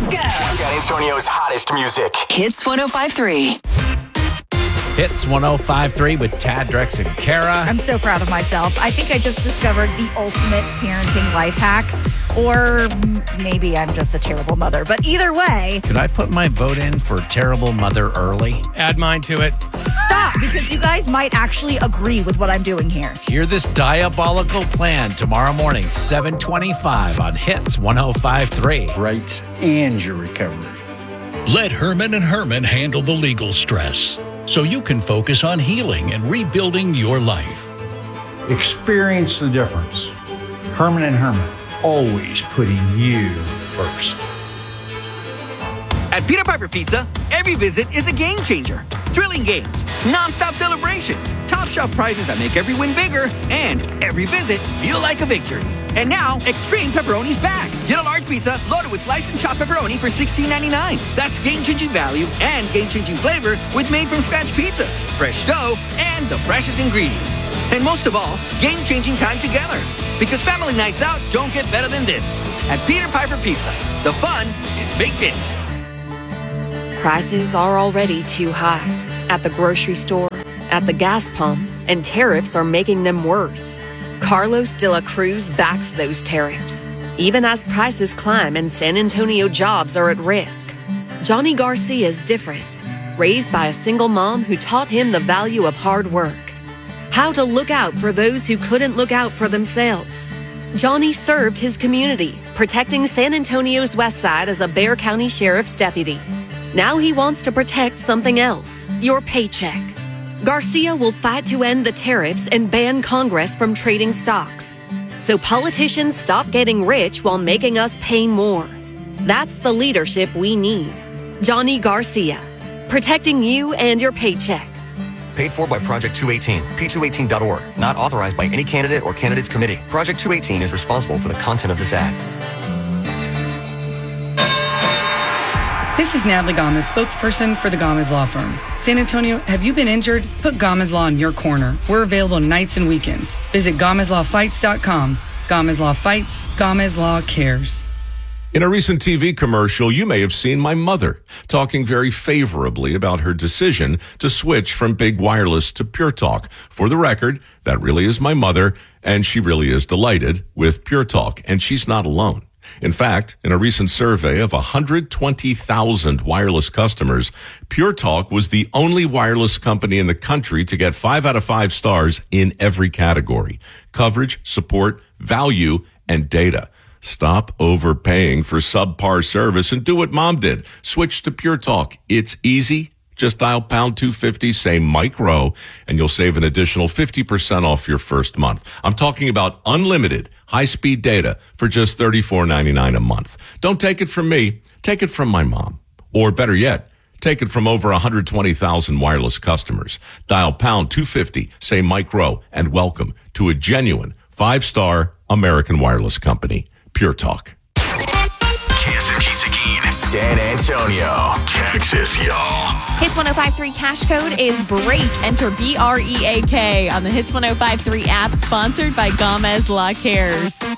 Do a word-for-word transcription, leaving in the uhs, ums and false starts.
Let's go. San Antonio's hottest music. Hits one oh five three. Hits one oh five three with Tad, Drex, and Kara. I'm so proud of myself. I think I just discovered the ultimate parenting life hack. Or maybe I'm just a terrible mother. But either way. Could I put my vote in for terrible mother early? Add mine to it. Stop, because you guys might actually agree with what I'm doing here. Hear this diabolical plan tomorrow morning, seven twenty-five on Hits one oh five three. Rights and your recovery. Let Herman and Herman handle the legal stress, so you can focus on healing and rebuilding your life. Experience the difference. Herman and Herman, always putting you first. At Peter Piper Pizza, every visit is a game changer. Thrilling games, non-stop celebrations, top shelf prizes that make every win bigger, and every visit feel like a victory. And now, Extreme Pepperoni's back. Get a large pizza loaded with sliced and chopped pepperoni for sixteen ninety-nine. That's game-changing value and game-changing flavor with made-from-scratch pizzas, fresh dough, and the freshest ingredients. And most of all, game-changing time together. Because family nights out don't get better than this. At Peter Piper Pizza, the fun is baked in. Prices are already too high. At the grocery store, at the gas pump, and tariffs are making them worse. Carlos de la Cruz backs those tariffs, even as prices climb and San Antonio jobs are at risk. Johnny Garcia is different, raised by a single mom who taught him the value of hard work, how to look out for those who couldn't look out for themselves. Johnny served his community, protecting San Antonio's West Side as a Bexar County Sheriff's deputy. Now he wants to protect something else, your paycheck. Garcia will fight to end the tariffs and ban Congress from trading stocks, so politicians stop getting rich while making us pay more. That's the leadership we need. Johnny Garcia, protecting you and your paycheck. Paid for by Project two eighteen, P two eighteen dot org. Not authorized by any candidate or candidates committee. Project two eighteen is responsible for the content of this ad. This is Natalie Gomez, spokesperson for the Gomez Law Firm. San Antonio, have you been injured? Put Gomez Law in your corner. We're available nights and weekends. Visit Gomez Law Fights dot com. Gomez Law Fights, Gomez Law Cares. In a recent T V commercial, you may have seen my mother talking very favorably about her decision to switch from Big Wireless to Pure Talk. For the record, that really is my mother, and she really is delighted with Pure Talk, and she's not alone. In fact, in a recent survey of one hundred twenty thousand wireless customers, Pure Talk was the only wireless company in the country to get five out of five stars in every category: coverage, support, value, and data. Stop overpaying for subpar service and do what Mom did. Switch to Pure Talk. It's easy. Just dial pound two fifty, say Mike Rowe, and you'll save an additional fifty percent off your first month. I'm talking about unlimited high-speed data for just thirty-four ninety-nine a month. Don't take it from me. Take it from my mom. Or better yet, take it from over one hundred twenty thousand wireless customers. Dial pound two fifty, say Mike Rowe, and welcome to a genuine five-star American wireless company, Pure Talk. San Antonio, Texas, y'all. Hits one oh five three cash code is BREAK. Enter B R E A K on the Hits one oh five three app, sponsored by Gomez Law Cares.